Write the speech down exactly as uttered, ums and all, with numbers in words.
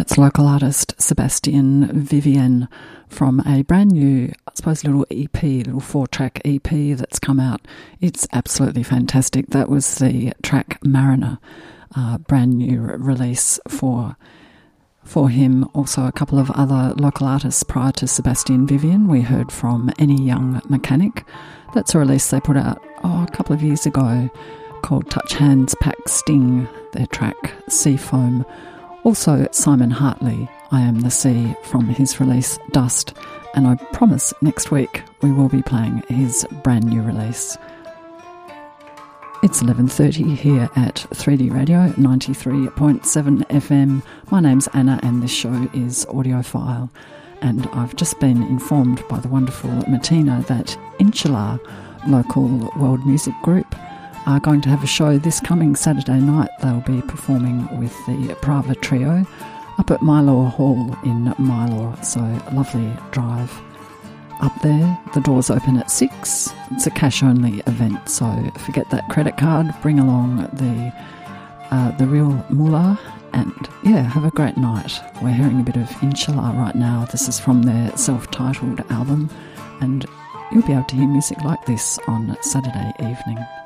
That's local artist Sebastian Vivian from a brand new, I suppose, little E P, little four-track E P that's come out. It's absolutely fantastic. That was the track Mariner, uh, brand new release for for him. Also a couple of other local artists prior to Sebastian Vivian. We heard from Any Young Mechanic. That's a release they put out oh, a couple of years ago called Touch Hands Pack Sting, their track Seafoam. Also Simon Hartley, I Am the Sea, from his release Dust, and I promise next week we will be playing his brand new release. It's eleven thirty here at three D Radio ninety-three point seven F M. My name's Anna and this show is Audiophile, and I've just been informed by the wonderful Martina that Inshallah, local world music group, are going to have a show this coming Saturday night. They'll be performing with the Brava Trio up at Mylor Hall in Mylor, so a lovely drive up there. The doors open at six. It's a cash-only event, so forget that credit card. Bring along the uh, the real mullah, and yeah, have a great night. We're hearing a bit of Inshallah right now. This is from their self-titled album, and you'll be able to hear music like this on Saturday evening.